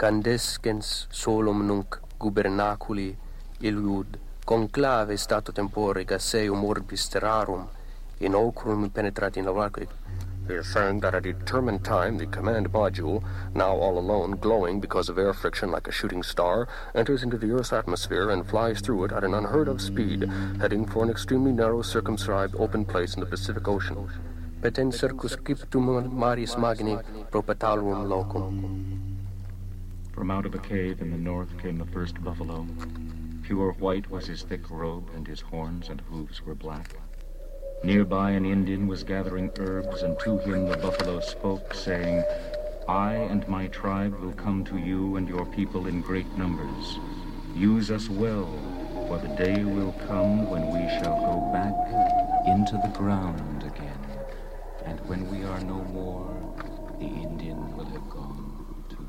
candescens solum nunc gubernaculi illud conclave stato tempore gaseum orbis terrarum in ocrum penetrati in lauraque. He is saying that at a determined time, the command module, now all alone, glowing because of air friction like a shooting star, enters into the Earth's atmosphere and flies through it at an unheard-of speed, heading for an extremely narrow, circumscribed, open place in the Pacific Ocean. Petem circumscriptum maris magni propatarum locum. From out of a cave in the north came the first buffalo. Pure white was his thick robe, and his horns and hooves were black. Nearby an Indian was gathering herbs, and to him the buffalo spoke, saying, I and my tribe will come to you and your people in great numbers. Use us well, for the day will come when we shall go back into the ground again. And when we are no more, the Indian will have gone too.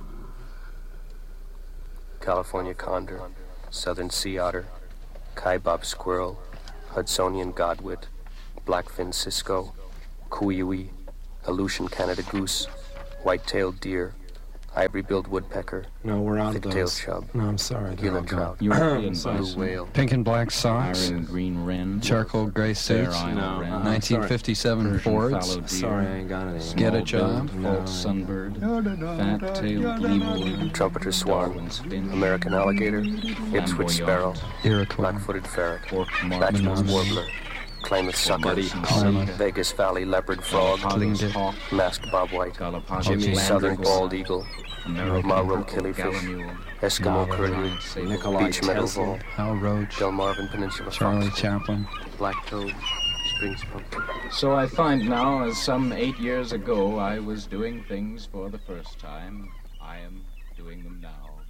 California condor, southern sea otter, kaibab squirrel, Hudsonian godwit, blackfin cisco, kuiui, Aleutian Canada goose, white-tailed deer, ivory-billed woodpecker, no, we're out thick-tailed of those. chub, No, I'm sorry. gila trout, European blue bison, whale, Pink and black socks, iron green wren, charcoal gray suits, Fair Isle wren, 1957 Persian Fords. fallow deer, Sorry, I ain't got it anymore. Get a job? false sunbird, fat-tailed lemur, trumpeter swan, Darwin's finch, American alligator, Ipswich sparrow, Iroquois, black-footed ferret, forked Bachelor's Monopoly. warbler, Klamath sucker, Klamath. Vegas Valley leopard frog, Tlingit. hawk, masked bobwhite, Galapagos southern landrace, bald eagle, American Marrow purple killifish, gallinule, Eskimo Northern curlew, sable, Nikolai beach meadow Tesla. vole, Hal Roach, Delmarva Peninsula Charlie fox, Chaplin. black toad, spring skunk. So I find now, as some 8 years ago I was doing things for the first time, I am doing them now.